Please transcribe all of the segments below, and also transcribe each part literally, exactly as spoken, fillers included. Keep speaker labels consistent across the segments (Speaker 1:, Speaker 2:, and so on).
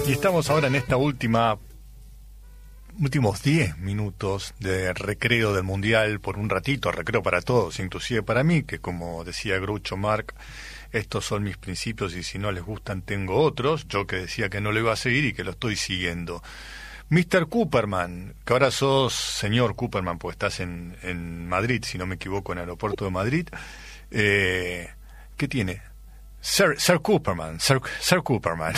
Speaker 1: Y estamos ahora en esta última, últimos diez minutos de recreo del Mundial por un ratito, recreo para todos, inclusive para mí, que como decía Groucho Marx, estos son mis principios y si no les gustan tengo otros, yo que decía que no lo iba a seguir y que lo estoy siguiendo. mister Cooperman, que ahora sos señor Cooperman, porque estás en, en Madrid, si no me equivoco, en el aeropuerto de Madrid, eh, ¿qué tiene? Sir, Sir Cooperman, Sir, Sir Cooperman.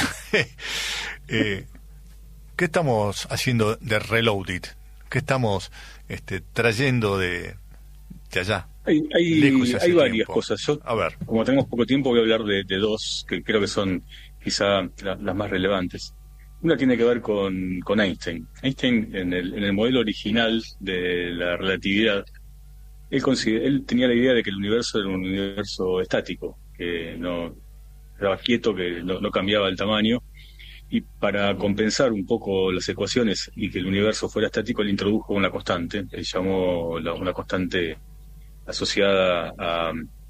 Speaker 1: eh, ¿Qué estamos haciendo de Reloaded? ¿Qué estamos este, trayendo de, de allá?
Speaker 2: Hay, hay, hay varias
Speaker 1: tiempo.
Speaker 2: cosas. Yo,
Speaker 1: a ver.
Speaker 2: Como tenemos poco tiempo, voy a hablar de, de dos que creo que son quizá la, las más relevantes. Una tiene que ver con, con Einstein. Einstein, en el, en el modelo original de la relatividad, él, consider, él tenía la idea de que el universo era un universo estático, que no estaba quieto, que no, no cambiaba el tamaño, y para compensar un poco las ecuaciones y que el universo fuera estático, él introdujo una constante, él llamó la, una constante asociada a,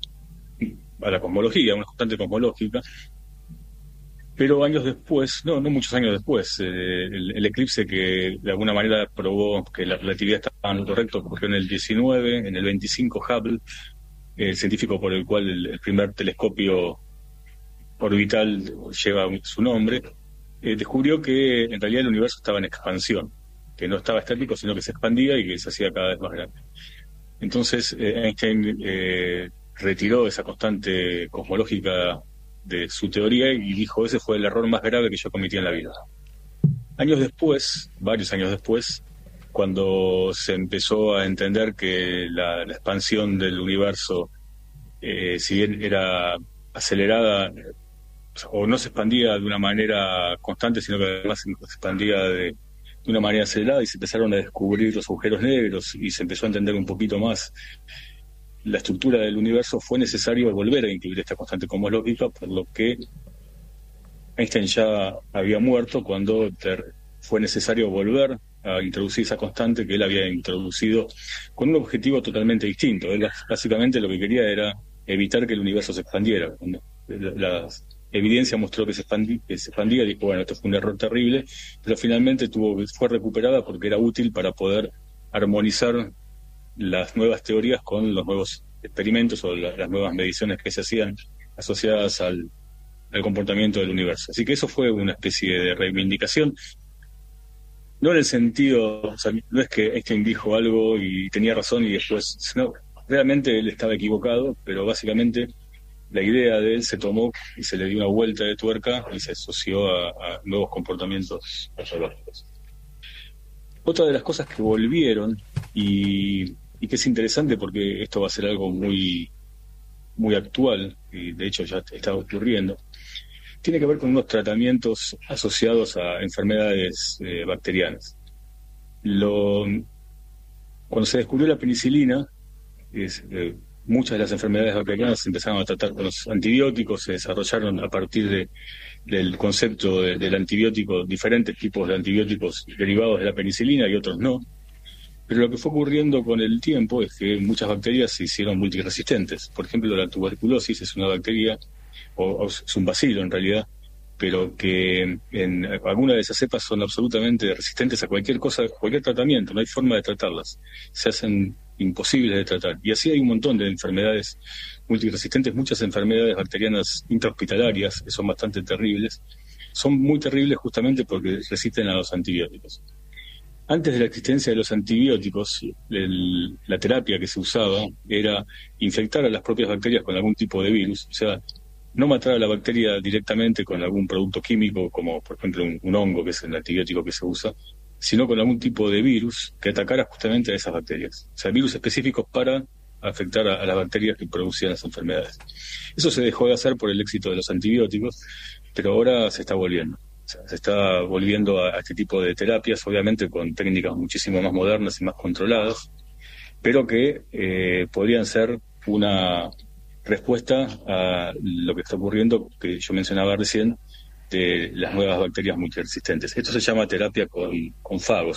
Speaker 2: a la cosmología, una constante cosmológica. Pero años después, no, no muchos años después, eh, el, el eclipse que de alguna manera probó que la relatividad estaba en lo correcto ocurrió en el diecinueve, en el veinticinco Hubble, el científico por el cual el, el primer telescopio orbital lleva su nombre, eh, descubrió que en realidad el universo estaba en expansión, que no estaba estático, sino que se expandía y que se hacía cada vez más grande. Entonces eh, Einstein eh, retiró esa constante cosmológica de su teoría y dijo, ese fue el error más grave que yo cometí en la vida. Años después, varios años después, cuando se empezó a entender que la, la expansión del universo, eh, si bien era acelerada, o no se expandía de una manera constante, sino que además se expandía de, de una manera acelerada, y se empezaron a descubrir los agujeros negros y se empezó a entender un poquito más la estructura del universo, fue necesario volver a incluir esta constante cosmológica, por lo que Einstein ya había muerto cuando ter- fue necesario volver a introducir esa constante que él había introducido con un objetivo totalmente distinto. Él básicamente lo que quería era evitar que el universo se expandiera. La, la evidencia mostró que se, expandí, que se expandía, dijo, bueno, esto fue un error terrible, pero finalmente tuvo, fue recuperada porque era útil para poder armonizar las nuevas teorías con los nuevos experimentos o la, las nuevas mediciones que se hacían asociadas al, al comportamiento del universo. Así que eso fue una especie de reivindicación, no en el sentido, o sea, no es que Einstein dijo algo y tenía razón y después, sino realmente él estaba equivocado, pero básicamente la idea de él se tomó y se le dio una vuelta de tuerca y se asoció a, a nuevos comportamientos astrológicos. Otra de las cosas que volvieron y y que es interesante porque esto va a ser algo muy, muy actual, y de hecho ya está ocurriendo, tiene que ver con unos tratamientos asociados a enfermedades eh, bacterianas. Lo, cuando se descubrió la penicilina, es, eh, muchas de las enfermedades bacterianas se empezaron a tratar con los antibióticos, se desarrollaron a partir de, del concepto de, del antibiótico, diferentes tipos de antibióticos derivados de la penicilina y otros no. Pero lo que fue ocurriendo con el tiempo es que muchas bacterias se hicieron multiresistentes. Por ejemplo, la tuberculosis es una bacteria, o, o es un bacilo en realidad, pero que en algunas de esas cepas son absolutamente resistentes a cualquier cosa, cualquier tratamiento, no hay forma de tratarlas. Se hacen imposibles de tratar. Y así hay un montón de enfermedades multiresistentes, muchas enfermedades bacterianas intrahospitalarias que son bastante terribles. Son muy terribles justamente porque resisten a los antibióticos. Antes de la existencia de los antibióticos, el, la terapia que se usaba era infectar a las propias bacterias con algún tipo de virus, o sea, no matar a la bacteria directamente con algún producto químico, como por ejemplo un, un hongo, que es el antibiótico que se usa, sino con algún tipo de virus que atacara justamente a esas bacterias. O sea, virus específicos para afectar a, a las bacterias que producían las enfermedades. Eso se dejó de hacer por el éxito de los antibióticos, pero ahora se está volviendo. O sea, se está volviendo a, a este tipo de terapias, obviamente con técnicas muchísimo más modernas y más controladas, pero que eh, podrían ser una respuesta a lo que está ocurriendo, que yo mencionaba recién, de las nuevas bacterias multiresistentes. Esto se llama terapia con, con fagos.